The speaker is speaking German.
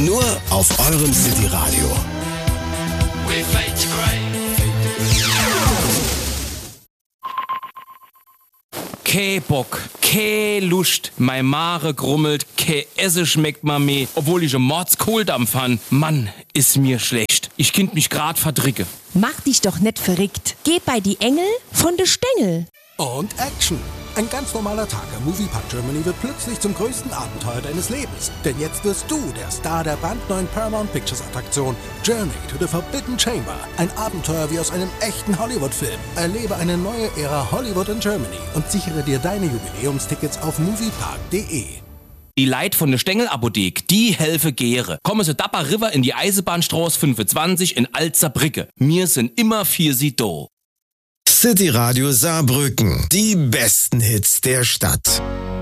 Nur auf eurem City Radio. Ke Bock, ke Lust, mei Mare grummelt, ke Esse schmeckt ma meh, obwohl ich Mordskohldampf han. Mann, ist mir schlecht. Ich kind mich grad verdricke. Mach dich doch nicht verrickt. Geh bei die Engel von de Stängel. Und Action. Ein ganz normaler Tag am Moviepark Germany wird plötzlich zum größten Abenteuer deines Lebens. Denn jetzt wirst du der Star der brandneuen Paramount Pictures Attraktion Journey to the Forbidden Chamber. Ein Abenteuer wie aus einem echten Hollywood-Film. Erlebe eine neue Ära Hollywood in Germany und sichere dir deine Jubiläumstickets auf moviepark.de. Die Leit von der Stengelapothek, die helfe gäre. Komme so dapper River in die Eisenbahnstraße 25 in Altsabricke. Mir sind immer für sie do. City Radio Saarbrücken. Die besten Hits der Stadt.